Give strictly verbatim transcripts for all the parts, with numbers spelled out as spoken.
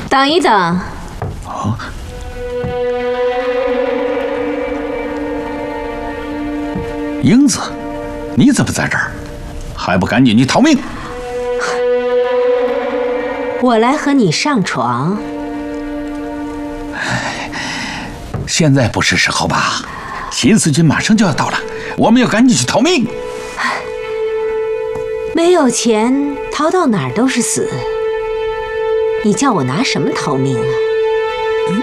等一等。 啊！英子，你怎么在这儿？还不赶紧去逃命！ 我来和你上床。 现在不是时候吧？新四军马上就要到了，我们要赶紧去逃命。 没有钱，逃到哪儿都是死。你叫我拿什么逃命啊？ 嗯、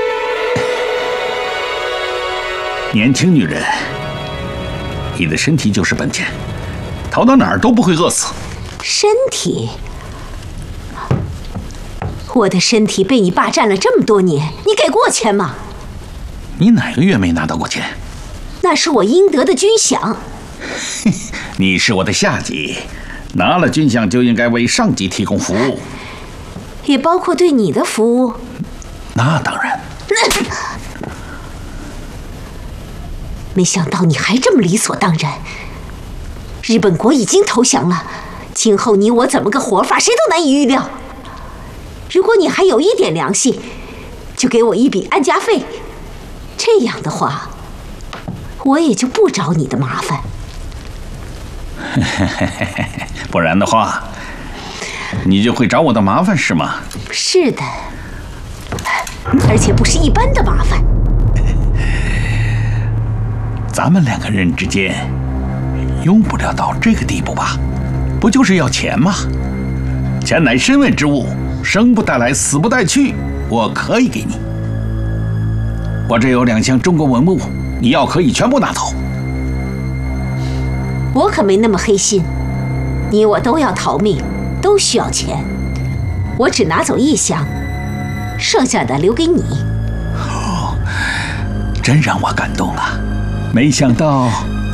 年轻女人，你的身体就是本钱，逃到哪儿都不会饿死。 身体？我的身体被你霸占了这么多年，你给过我钱吗？ 你哪个月没拿到过钱？ 那是我应得的军饷。 你是我的下级，拿了军饷就应该为上级提供服务， 也包括对你的服务。 那当然。 没想到你还这么理所当然。日本国已经投降了，今后你我怎么个活法，谁都难以预料。如果你还有一点良心，就给我一笔安家费，这样的话，我也就不找你的麻烦。 不然的话，你就会找我的麻烦是吗？ 是的，而且不是一般的麻烦。 咱们两个人之间用不了到这个地步吧？不就是要钱吗？钱乃身外之物，生不带来，死不带去，我可以给你。我这有两箱中国文物，你要可以全部拿走。 我可没那么黑心，你我都要逃命，都需要钱，我只拿走一箱，剩下的留给你。 哦，真让我感动了，没想到